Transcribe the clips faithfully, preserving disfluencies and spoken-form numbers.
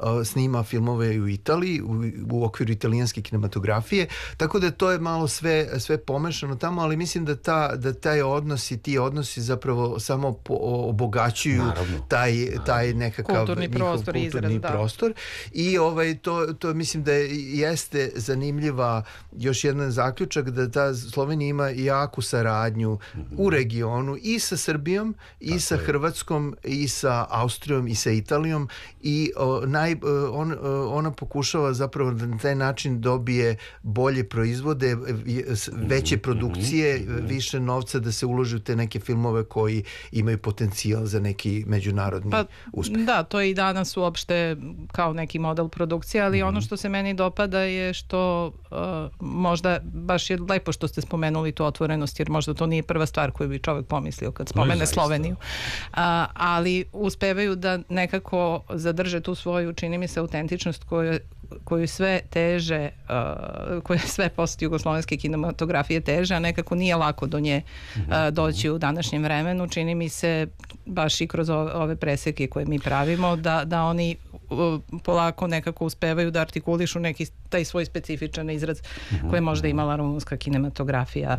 snima filmove u Italiji, u, u okviru italijanske kinematografije, tako da to je malo sve, sve pomešano tamo, ali mislim da, ta, da taj odnos i ti odnosi zapravo samo po, obogaćuju Naravno. taj, taj nekakav kulturni prostor, kulturni izraz, prostor. I ovaj, to, to mislim da jeste zanimljiva još jedan zaključak da ta Slovenija ima jaku saradnju mm-hmm. u regionu i sa Srbijom i tako sa je. Hrvatskom i sa Austrijom i sa Italijom i o, naj, on, ona pokušava zapravo da na taj način dobije bolje proizvode, veće produkcije, mm-hmm. više novca da se uloži u te neke filmove koji imaju potencijal za neki međunarodni pa, uspeh. Da, to je i danas uopšte kao neki model produkcije, ali mm-hmm. ono što se meni dopada je što uh, možda baš je lepo što ste spomenuli tu otvorenost, jer možda to nije prva stvar koju bi čovjek pomislio kad spomene Sloveniju. Uh, ali uspevaju da nekako zadrže tu svoju, čini mi se, autentičnost koju, koju sve teže, uh, koje sve post jugoslovenske kinematografije teže, a nekako nije lako do nje uh, doći u današnjem vremenu. Čini mi se baš i kroz ove, ove preseke koje mi pravimo da, da oni polako nekako uspevaju da artikulišu neki taj svoj specifičan izraz mm-hmm. koji je možda imala rumunska kinematografija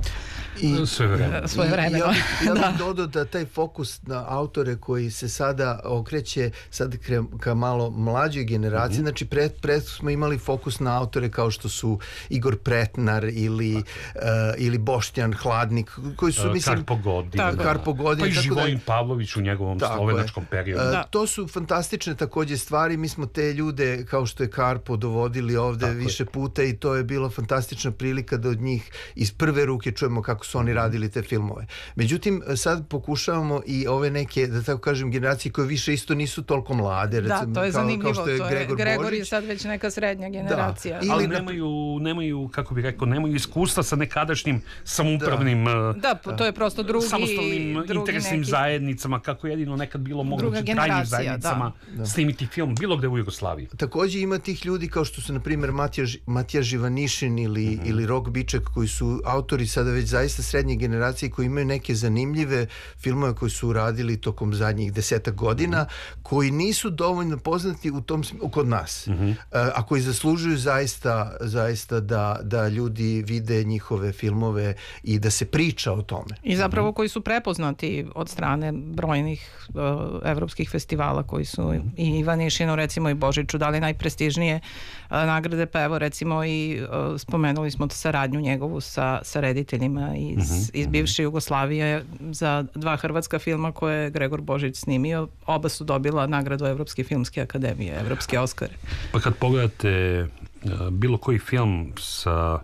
i sve vremena. Svoje vremena. Ja, ja da. bih dodao da taj fokus na autore koji se sada okreće sad ka malo mlađoj generaciji, mm-hmm. znači pred, pred smo imali fokus na autore kao što su Igor Pretnar ili, uh, ili Boštjan Hladnik koji su, mislim... Karpo Godin. Karpo Godin. Pa i Živojin da, Pavlović u njegovom slovenačkom periodu. Uh, to su fantastične takođe stvari. Mi smo te ljude kao što je Karpo dovodili ovde tako više je. puta i to je bila fantastična prilika da od njih iz prve ruke čujemo kako su oni radili te filmove. Međutim, sad pokušavamo i ove neke, da tako kažem, generacije koje više isto nisu toliko mlade. Da, recimo, to je kao, zanimljivo. Kao što je to je, Gregor, Gregor je sad već neka srednja generacija. Da. Ali nemaju, nemaju, kako bih rekao, nemaju iskustva sa nekadašnjim samoupravnim da, da to je prosto drugi, samostalnim drugi interesnim neki... zajednicama, kako je jedino nekad bilo moguće trajnim zajednicama da. snimiti film bilo gde u Jugoslaviji. Takođe ima tih ljudi kao što su na primjer Matija, Matija Živanišin ili, mm-hmm. ili Rok Biček koji su autori sada već zaista srednje generacije koji imaju neke zanimljive filmove koji su uradili tokom zadnjih desetak godina mm-hmm. koji nisu dovoljno poznati u tom, kod nas mm-hmm. a koji zaslužuju zaista, zaista da, da ljudi vide njihove filmove i da se priča o tome. I zapravo mm-hmm. koji su prepoznati od strane brojnih uh, evropskih festivala koji su mm-hmm. i Ivanišinu recimo i Božiću dali najprestižnije uh, nagrade, pa evo recimo i uh, spomenuli smo saradnju njegovu sa, sa rediteljima iz, mm-hmm. iz bivše Jugoslavije za dva hrvatska filma koje je Gregor Božić snimio. Oba su dobila nagradu Evropske filmske akademije, Evropske Oskare. Pa kad pogledate uh, bilo koji film sa,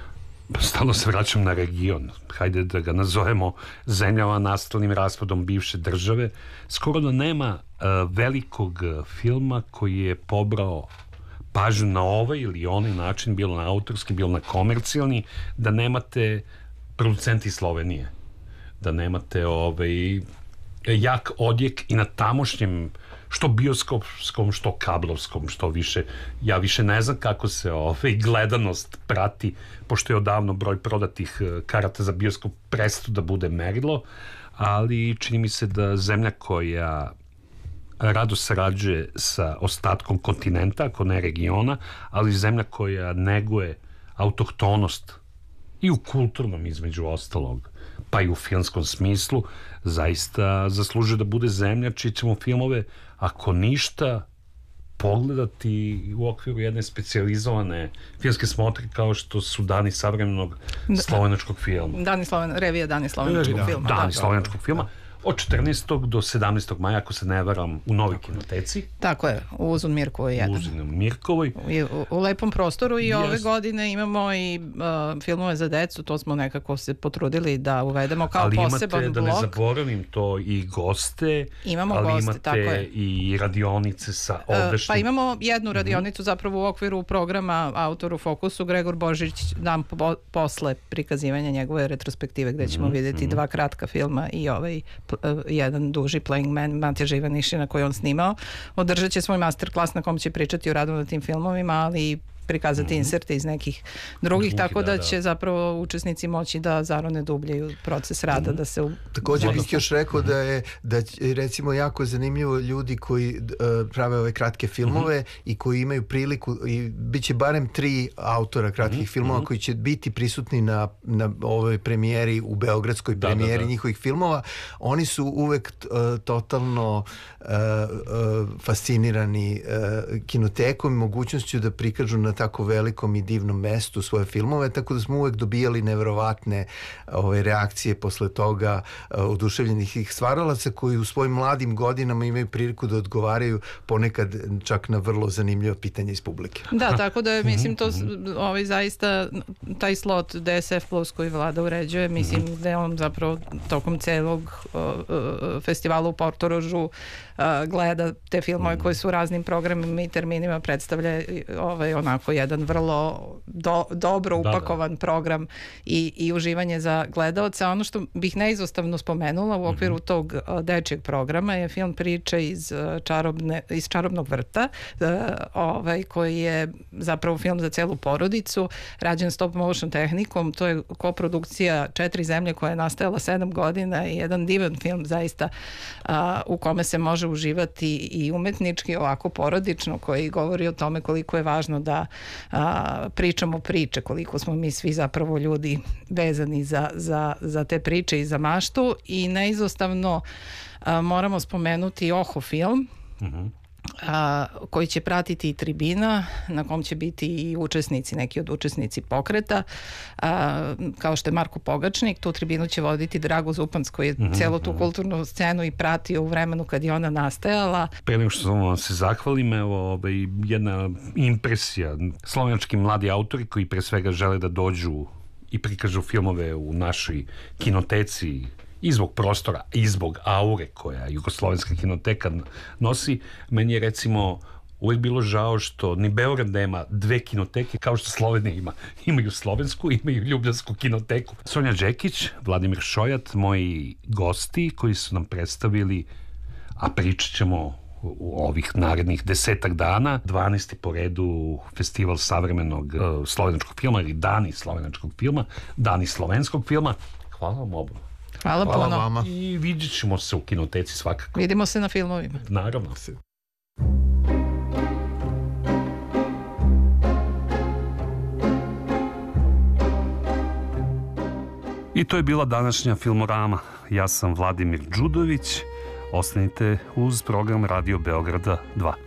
stalno se vraćam na region, hajde da ga nazovemo zemljama nastalnim raspadom bivše države, skoro da nema uh, velikog filma koji je pobrao pažnju na ovaj ili onaj način, bilo na autorski, bilo na komercijalni, da nemate producenti Slovenije, da nemate ovaj jak odjek i na tamošnjem što bioskopskom, što kablovskom, što više, ja više ne znam kako se ovaj gledanost prati, pošto je odavno broj prodatih karata za bioskop prestao da bude merilo, ali čini mi se da zemlja koja rado sarađuje sa ostatkom kontinenta, ako ne regiona, ali zemlja koja neguje autohtonost i u kulturnom između ostalog, pa i u filmskom smislu, zaista zaslužuje da bude zemlja čiji ćemo filmove, ako ništa, pogledati u okviru jedne specijalizovane filmske smotre kao što su Dani savremenog slovenačkog filma. Dani Sloven, revija Dani slovenačkog da, filma. Dani da, slovenačkog filma. Od četrnaestog do sedamnaestog maja, ako se ne varam, u Novoj kinoteci. Tako je, u Uzun Mirkovoj jedan. U Uzun Mirkovoj. U, u, u lepom prostoru i yes. ove godine imamo i uh, filmove za decu, to smo nekako se potrudili da uvedemo kao ali poseban blok. Ali imate, da ne zaboravim to, i goste, imamo ali goste, imate tako je. i radionice sa ovdašnjim. Uh, pa imamo jednu radionicu mm-hmm. zapravo u okviru programa Autor u fokusu. Gregor Božić dan po, posle prikazivanja njegove retrospektive gde ćemo mm-hmm. vidjeti dva kratka filma i ovaj uh, jedan duži Playing Man Matija Živanišina koji on snimao. Održat će svoj masterclass na kom će pričati o radu na tim filmovima, ali prikazati mm-hmm. inserte iz nekih drugih, Drugi, tako da, da, da će zapravo učesnici moći da zarone dublje u proces rada, mm-hmm. da se... U... Također bih još rekao mm-hmm. da je, da je recimo jako zanimljivo ljudi koji uh, prave ove kratke filmove mm-hmm. i koji imaju priliku, i bit će barem tri autora kratkih mm-hmm. filmova koji će biti prisutni na, na ovoj premijeri, u beogradskoj da, premijeri da, da. njihovih filmova. Oni su uvek uh, totalno uh, uh, fascinirani uh, kinotekom i mogućnošću da prikažu na tako velikom i divnom mestu svoje filmove, tako da smo uvek dobijali neverovatne ove, reakcije posle toga uh, oduševljenih ih stvaralaca koji u svojim mladim godinama imaju priliku da odgovaraju ponekad čak na vrlo zanimljivo pitanje iz publike. Da, tako da je, mislim, to ovaj, zaista taj slot D S F Plus koji vlada uređuje, mislim mm-hmm. da je on zapravo tokom celog uh, uh, festivala u Portorožu uh, gleda te filmove mm-hmm. koji su u raznim programima i terminima predstavlja ovaj, onako jedan vrlo do, dobro upakovan da, da. program i, i uživanje za gledaoca. Ono što bih neizostavno spomenula u okviru mm-hmm. tog uh, dečjeg programa je film Priča iz, uh, čarobne, iz Čarobnog vrta, uh, ovaj, koji je zapravo film za celu porodicu, rađen stop motion tehnikom. To je koprodukcija četiri zemlje koja je nastajala sedam godina i jedan divan film zaista a, u kome se može uživati i umetnički, ovako porodično, koji govori o tome koliko je važno da a, pričamo priče, koliko smo mi svi zapravo ljudi vezani za, za, za te priče i za maštu. I neizostavno a, moramo spomenuti Oho film, mhm. A, koji će pratiti i tribina, na kom će biti i učesnici, neki od učesnici pokreta, a, kao što je Marko Pogačnik. Tu tribinu će voditi Drago Zupans, koji je mm-hmm. cijelu tu kulturnu scenu i pratio u vremenu kad je ona nastajala. Pre nego što vam se zahvalim, evo ovaj, jedna impresija. Slovenački mladi autori koji pre svega žele da dođu i prikažu filmove u našoj kinoteci i zbog prostora, i zbog aure koja Jugoslovenska kinoteka nosi. Meni je recimo uvijek bilo žao što ni Beograd nema dve kinoteke kao što Slovenija ima. Imaju slovensku, imaju ljubljansku kinoteku. Sonja Đekić, Vladimir Šojat, moji gosti koji su nam predstavili, a pričat ćemo u ovih narednih desetak dana, dvanaesti po redu festival savremenog uh, slovenačkog filma ili Dani slovenačkog filma, Dani slovenskog filma. Hvala vam oba. Hvala, Hvala puno. Vama. I vidjet ćemo se u kinoteci svakako. Vidimo se na filmovima. Naravno. I to je bila današnja Filmorama. Ja sam Vladimir Đudović. Ostanite uz program Radio Beograda dva.